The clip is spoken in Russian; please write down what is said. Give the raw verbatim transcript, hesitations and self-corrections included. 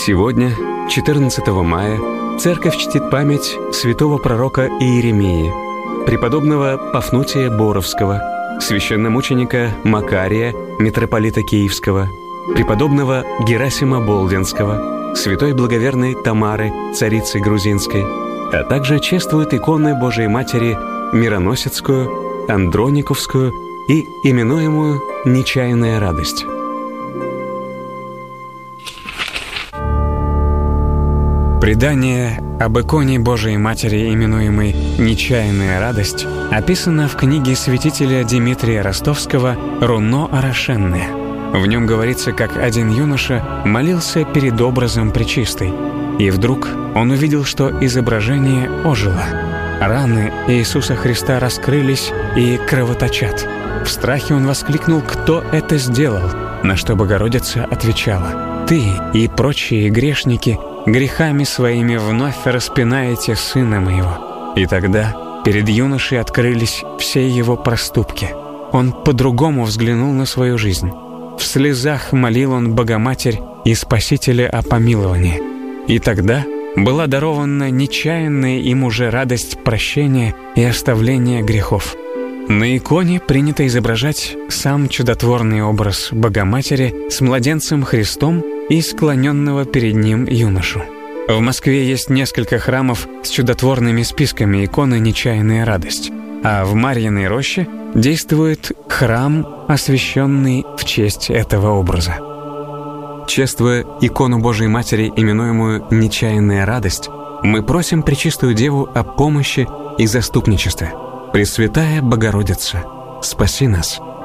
Сегодня, четырнадцатого мая, Церковь чтит память святого пророка Иеремии, преподобного Пафнутия Боровского, священномученика Макария, митрополита Киевского, преподобного Герасима Болдинского, святой благоверной Тамары, царицы грузинской, а также чествуют иконы Божией Матери Мироносецкую, Андрониковскую и именуемую «Нечаянная радость». Предание об иконе Божией Матери, именуемой «Нечаянная радость», описано в книге святителя Дмитрия Ростовского «Руно орошенное». В нем говорится, как один юноша молился перед образом Пречистой, и вдруг он увидел, что изображение ожило. Раны Иисуса Христа раскрылись и кровоточат. В страхе он воскликнул: «Кто это сделал?» На что Богородица отвечала: «Ты и прочие грешники грехами своими вновь распинаете Сына Моего». И тогда перед юношей открылись все его проступки. Он по-другому взглянул на свою жизнь. В слезах молил он Богоматерь и Спасителя о помиловании. И тогда была дарована нечаянная им уже радость прощения и оставления грехов. На иконе принято изображать сам чудотворный образ Богоматери с младенцем Христом и склоненного перед ним юношу. В Москве есть несколько храмов с чудотворными списками иконы «Нечаянная радость», а в Марьиной роще действует храм, освященный в честь этого образа. Чествуя икону Божией Матери, именуемую «Нечаянная радость», мы просим Пречистую Деву о помощи и заступничестве. Пресвятая Богородица, спаси нас!